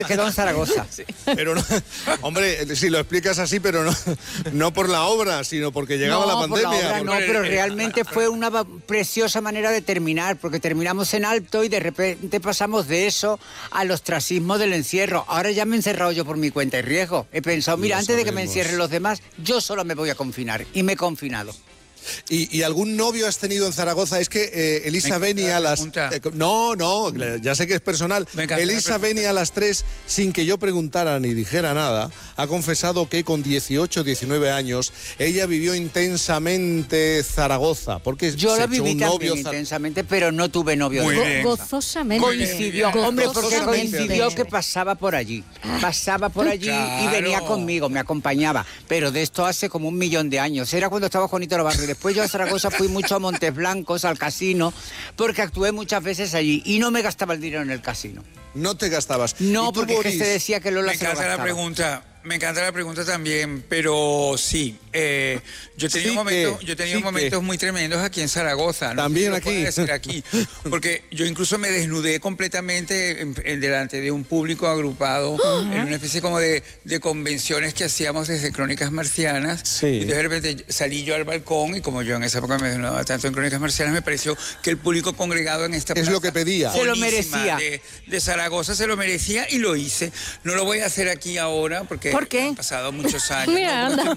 Quedó en Zaragoza. Sí. Pero no, hombre, si lo explicas así, pero no por la obra, sino porque llegaba la pandemia. Por la obra, no, pero realmente fue una preciosa manera de terminar, porque terminamos en alto y de repente pasamos de eso al ostracismo del encierro. Ahora ya me he encerrado yo por mi cuenta y riesgo. He pensado, mira, antes de que me encierren los demás, yo solo me voy a confinar. Y me he confinado. ¿Y algún novio has tenido en Zaragoza? Es que Elisa Beni a las... no, ya sé que es personal. Elisa Beni a las 3, sin que yo preguntara ni dijera nada, ha confesado que con 18, 19 años ella vivió intensamente Zaragoza. Porque yo la viví también intensamente, pero no tuve novio. Gozosamente. Coincidió, hombre, porque coincidió que pasaba por allí. Pasaba por allí y venía conmigo, me acompañaba. Pero de esto hace como 1.000.000 de años. Era cuando estaba Juanito Navarro. Después yo a Zaragoza fui mucho a Montes Blancos, al casino, porque actué muchas veces allí y no me gastaba el dinero en el casino. ¿No te gastabas? No, porque es que se decía que Lola se lo gastaba. Me encanta la pregunta también, pero sí, yo he tenido momentos muy tremendos aquí en Zaragoza. ¿No? También aquí. Porque yo incluso me desnudé completamente delante de un público agrupado en una especie como de convenciones que hacíamos desde Crónicas Marcianas. Sí. Y de repente salí yo al balcón y como yo en esa época me desnudaba tanto en Crónicas Marcianas, me pareció que el público congregado en esta plaza... Es lo que pedía. Se lo merecía. De Zaragoza se lo merecía y lo hice. No lo voy a hacer aquí ahora porque... ¿Por qué? Han pasado muchos años. Mira, ¿no?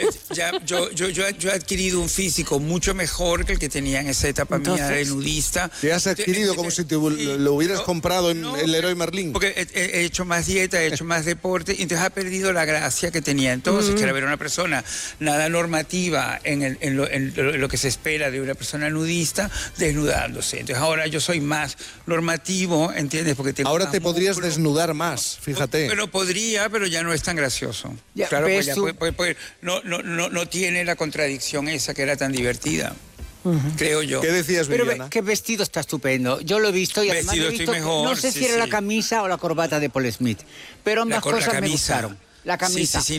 Yo he adquirido un físico mucho mejor que el que tenía en esa etapa mía de nudista. Te has adquirido como si lo hubieras comprado en el Leroy Merlin. Porque he hecho más dieta, he hecho más deporte, y entonces ha perdido la gracia que tenía entonces, que era ver a una persona nada normativa en lo que se espera de una persona nudista desnudándose. Entonces ahora yo soy más normativo, ¿entiendes? Porque tengo ahora te podrías desnudar más, fíjate. Pero podría, pero ya no es tan gracioso. Ya, claro, pues no tiene la contradicción esa que era tan divertida. Creo yo. ¿Qué decías, Viviana? Pero qué vestido está estupendo. Yo lo he visto y además he visto, mejor, no sé si era la camisa o la corbata de Paul Smith, pero ambas cosas me gustaron. La camisa. Sí,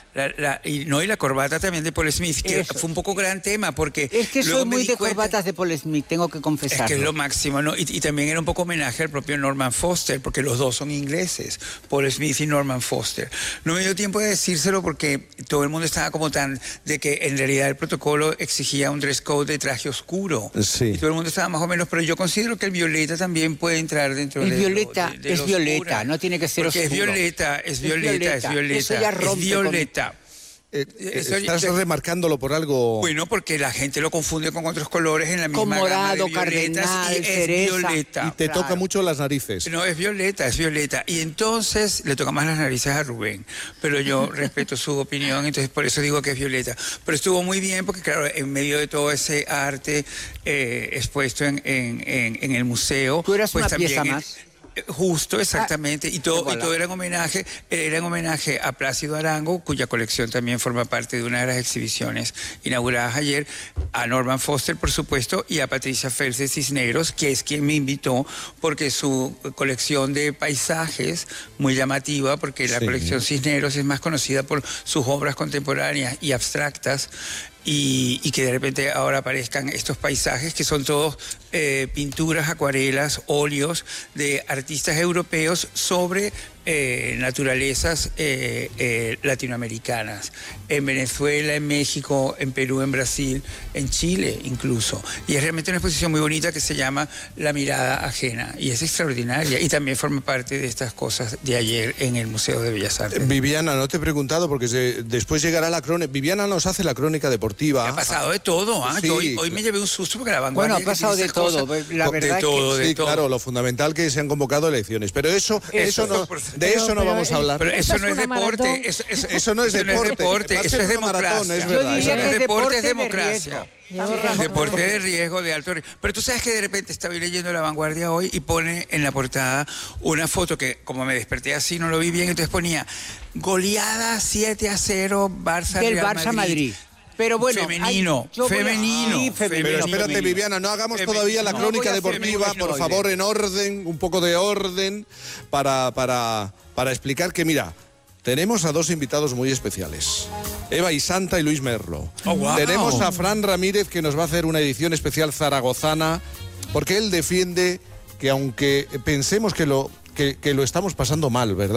y la corbata también de Paul Smith, que fue un poco gran tema, porque... Es que soy muy de corbatas de Paul Smith, tengo que confesarlo. Es que es lo máximo, ¿no? Y también era un poco homenaje al propio Norman Foster, porque los dos son ingleses, Paul Smith y Norman Foster. No me dio tiempo de decírselo porque todo el mundo estaba como tan... de que en realidad el protocolo exigía un dress code de traje oscuro. Sí. Y todo el mundo estaba más o menos, pero yo considero que el violeta también puede entrar dentro de... Violeta es violeta, no tiene que ser oscuro. Es violeta. Eso ya rompe. Es violeta. Estás remarcándolo por algo... Bueno, porque la gente lo confunde con otros colores en la misma con morado, gama de violetas, cardenal, y es cereza. violeta. Y te toca mucho las narices. No, es violeta. Y entonces le toca más las narices a Rubén. Pero yo respeto su opinión, entonces por eso digo que es violeta. Pero estuvo muy bien porque, claro, en medio de todo ese arte expuesto en el museo... Tú eras pues, una también pieza más. Justo, exactamente, y todo era en homenaje a Plácido Arango, cuya colección también forma parte de una de las exhibiciones inauguradas ayer, a Norman Foster, por supuesto, y a Patricia Fels de Cisneros, que es quien me invitó, porque su colección de paisajes, muy llamativa, porque la colección Cisneros es más conocida por sus obras contemporáneas y abstractas, y que de repente ahora aparezcan estos paisajes que son todos pinturas, acuarelas, óleos de artistas europeos sobre naturalezas latinoamericanas, en Venezuela, en México, en Perú, en Brasil, en Chile incluso. Y es realmente una exposición muy bonita que se llama La mirada ajena, y es extraordinaria, y también forma parte de estas cosas de ayer en el Museo de Bellas Artes. Viviana, no te he preguntado porque después llegará la crónica. Viviana nos hace la crónica deportiva. Ha pasado de todo, ¿ah? Sí. Hoy me llevé un susto porque La Vanguardia... Bueno, ha pasado de todo, la verdad de todo, es que... Sí, claro, lo fundamental que se han convocado elecciones, pero eso no vamos a hablar. Pero eso no es deporte, eso no es deporte, eso es democracia. Es verdad. Yo diría que es deporte, es de democracia. Deporte de riesgo, de alto riesgo. Pero tú sabes que de repente estaba leyendo La Vanguardia hoy y pone en la portada una foto que, como me desperté así, no lo vi bien, entonces ponía goleada 7-0 Barça del Real Barça Madrid. Pero bueno, femenino. Pero espérate, Viviana, no hagamos todavía la crónica deportiva, por favor, en orden, un poco de orden, para explicar que, mira, tenemos a dos invitados muy especiales, Eva y Santa y Luis Merlo. Oh, wow. Tenemos a Fran Ramírez, que nos va a hacer una edición especial zaragozana, porque él defiende que aunque pensemos que lo estamos pasando mal, ¿verdad?